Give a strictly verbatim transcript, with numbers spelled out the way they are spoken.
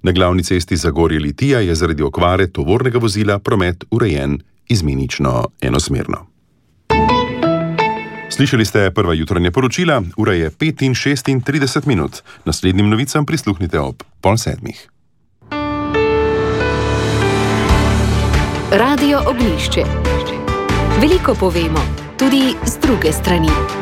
Na glavni cesti Zagorje-Litija je zaradi okvare tovornega vozila promet urejen izmenično enosmerno. Slišali ste prva jutranja poročila, ura je pet in šestintrideset minut. Naslednjim novicam prisluhnite ob pol sedmih. Radio Oglišče. Veliko povemo, tudi z druge strani.